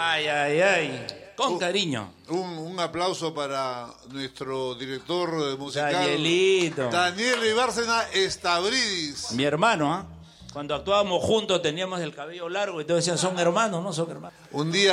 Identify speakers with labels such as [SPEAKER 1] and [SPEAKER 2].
[SPEAKER 1] Ay, ay, ay. Con cariño.
[SPEAKER 2] Un aplauso para nuestro director musical.
[SPEAKER 1] Danielito.
[SPEAKER 2] Daniel Ibárcena Stavridis.
[SPEAKER 1] Mi hermano, ¿ah? Cuando actuábamos juntos teníamos el cabello largo y todos decían, son hermanos, no son hermanos.
[SPEAKER 2] Un día